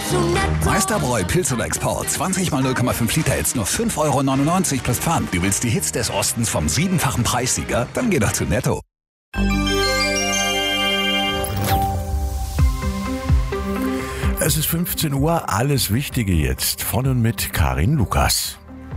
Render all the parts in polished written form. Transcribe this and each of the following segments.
Meisterbräu Pilz oder Export. 20 mal 0,5 Liter, jetzt nur 5,99 € plus Pfand. Du willst die Hits des Ostens vom 7-fachen Preissieger? Dann geh doch zu Netto. Es ist 15 Uhr, alles Wichtige jetzt. Von und mit Karin Lukas.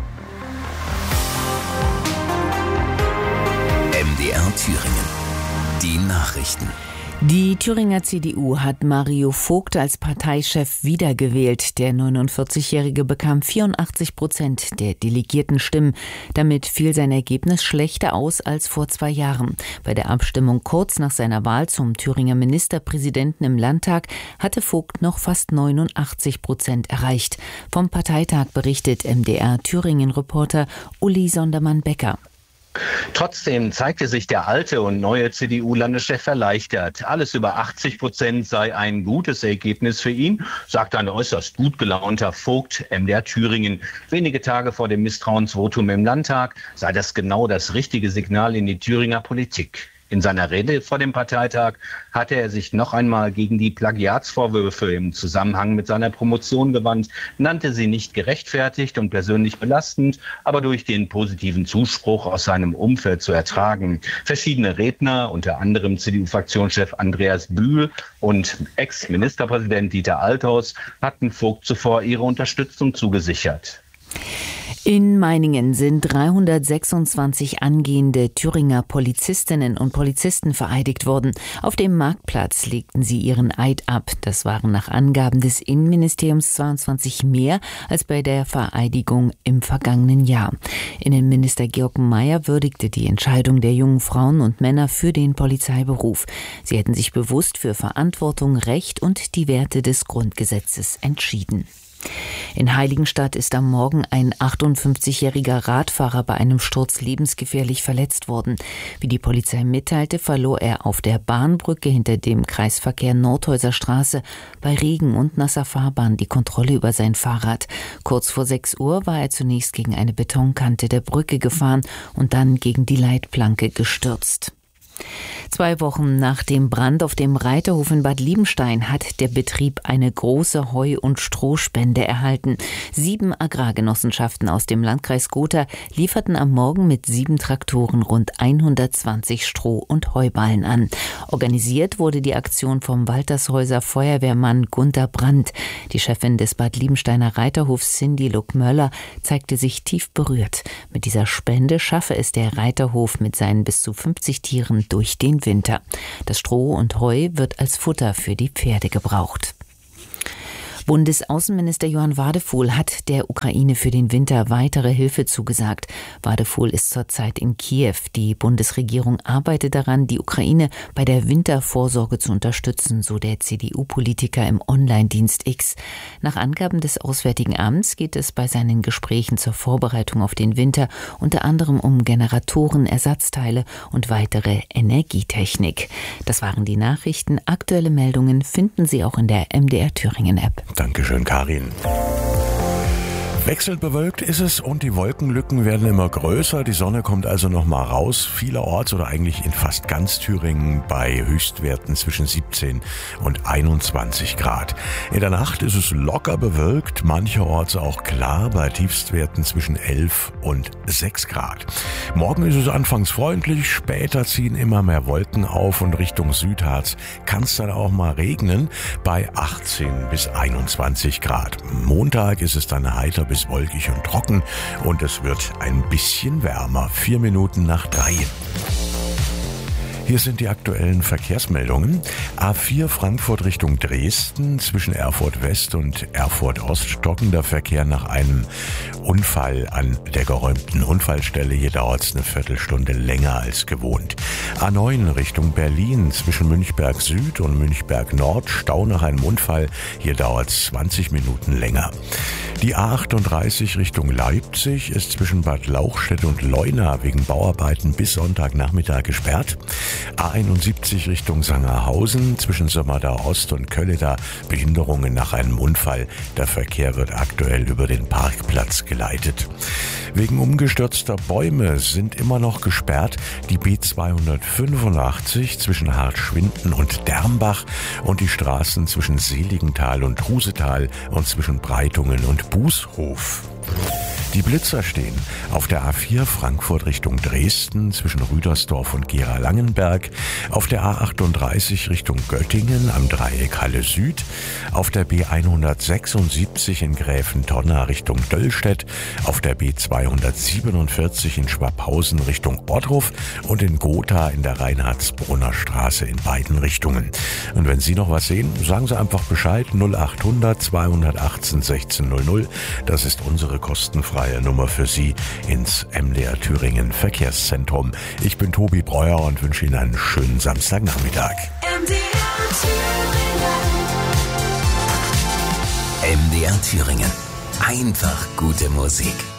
MDR Thüringen. Die Nachrichten. Die Thüringer CDU hat Mario Vogt als Parteichef wiedergewählt. Der 49-Jährige bekam 84% der delegierten Stimmen. Damit fiel sein Ergebnis schlechter aus als vor 2 Jahren. Bei der Abstimmung kurz nach seiner Wahl zum Thüringer Ministerpräsidenten im Landtag hatte Vogt noch fast 89% erreicht. Vom Parteitag berichtet MDR Thüringen-Reporter Uli Sondermann-Becker. Trotzdem zeigte sich der alte und neue CDU-Landeschef erleichtert. Alles über 80% sei ein gutes Ergebnis für ihn, sagt ein äußerst gut gelaunter Vogt MDR Thüringen. Wenige Tage vor dem Misstrauensvotum im Landtag sei das genau das richtige Signal in die Thüringer Politik. In seiner Rede vor dem Parteitag hatte er sich noch einmal gegen die Plagiatsvorwürfe im Zusammenhang mit seiner Promotion gewandt, nannte sie nicht gerechtfertigt und persönlich belastend, aber durch den positiven Zuspruch aus seinem Umfeld zu ertragen. Verschiedene Redner, unter anderem CDU-Fraktionschef Andreas Bühl und Ex-Ministerpräsident Dieter Althaus, hatten Vogt zuvor ihre Unterstützung zugesichert. In Meiningen sind 326 angehende Thüringer Polizistinnen und Polizisten vereidigt worden. Auf dem Marktplatz legten sie ihren Eid ab. Das waren nach Angaben des Innenministeriums 22 mehr als bei der Vereidigung im vergangenen Jahr. Innenminister Georg Mayer würdigte die Entscheidung der jungen Frauen und Männer für den Polizeiberuf. Sie hätten sich bewusst für Verantwortung, Recht und die Werte des Grundgesetzes entschieden. In Heiligenstadt ist am Morgen ein 58-jähriger Radfahrer bei einem Sturz lebensgefährlich verletzt worden. Wie die Polizei mitteilte, verlor er auf der Bahnbrücke hinter dem Kreisverkehr Nordhäuser Straße bei Regen und nasser Fahrbahn die Kontrolle über sein Fahrrad. Kurz vor 6 Uhr war er zunächst gegen eine Betonkante der Brücke gefahren und dann gegen die Leitplanke gestürzt. 2 Wochen nach dem Brand auf dem Reiterhof in Bad Liebenstein hat der Betrieb eine große Heu- und Strohspende erhalten. 7 Agrargenossenschaften aus dem Landkreis Gotha lieferten am Morgen mit 7 Traktoren rund 120 Stroh- und Heuballen an. Organisiert wurde die Aktion vom Waltershäuser Feuerwehrmann Gunter Brandt. Die Chefin des Bad Liebensteiner Reiterhofs Cindy Luck-Möller zeigte sich tief berührt. Mit dieser Spende schaffe es der Reiterhof mit seinen bis zu 50 Tieren durch den Winter. Das Stroh und Heu wird als Futter für die Pferde gebraucht. Bundesaußenminister Johann Wadefuhl hat der Ukraine für den Winter weitere Hilfe zugesagt. Wadefuhl ist zurzeit in Kiew. Die Bundesregierung arbeitet daran, die Ukraine bei der Wintervorsorge zu unterstützen, so der CDU-Politiker im Online-Dienst X. Nach Angaben des Auswärtigen Amts geht es bei seinen Gesprächen zur Vorbereitung auf den Winter unter anderem um Generatoren, Ersatzteile und weitere Energietechnik. Das waren die Nachrichten. Aktuelle Meldungen finden Sie auch in der MDR Thüringen-App. Dankeschön, Karin. Wechselnd bewölkt ist es und die Wolkenlücken werden immer größer. Die Sonne kommt also noch mal raus. Vielerorts oder eigentlich in fast ganz Thüringen bei Höchstwerten zwischen 17 und 21 Grad. In der Nacht ist es locker bewölkt, mancherorts auch klar bei Tiefstwerten zwischen 11 und 6 Grad. Morgen ist es anfangs freundlich, später ziehen immer mehr Wolken auf und Richtung Südharz kann es dann auch mal regnen bei 18 bis 21 Grad. Montag ist es dann heiter bis wolkig und trocken und es wird ein bisschen wärmer. 4 Minuten nach 3. Hier sind die aktuellen Verkehrsmeldungen. A4 Frankfurt Richtung Dresden, zwischen Erfurt West und Erfurt Ost stockender Verkehr nach einem Unfall an der geräumten Unfallstelle. Hier dauert es eine Viertelstunde länger als gewohnt. A9 Richtung Berlin, zwischen Münchberg Süd und Münchberg Nord, Stau nach einem Unfall. Hier dauert es 20 Minuten länger. Die A38 Richtung Leipzig ist zwischen Bad Lauchstädt und Leuna wegen Bauarbeiten bis Sonntagnachmittag gesperrt. A71 Richtung Sangerhausen zwischen Sömmerda Ost und Kölleda Behinderungen nach einem Unfall. Der Verkehr wird aktuell über den Parkplatz geleitet. Wegen umgestürzter Bäume sind immer noch gesperrt die B285 zwischen Hartschwinden und Dermbach und die Straßen zwischen Seligenthal und Trusetal und zwischen Breitungen und Bußhof. Die Blitzer stehen auf der A4 Frankfurt Richtung Dresden zwischen Rüdersdorf und Gera-Langenberg, auf der A38 Richtung Göttingen am Dreieck Halle Süd, auf der B176 in Gräfentonna Richtung Döllstedt, auf der B247 in Schwabhausen Richtung Ortruf und in Gotha in der Reinhardsbrunner Straße in beiden Richtungen. Und wenn Sie noch was sehen, sagen Sie einfach Bescheid, 0800 218 1600. Das ist unsere kostenfreie Nummer für Sie ins MDR Thüringen Verkehrszentrum. Ich bin Tobi Breuer und wünsche Ihnen einen schönen Samstagnachmittag. MDR Thüringen. Einfach gute Musik.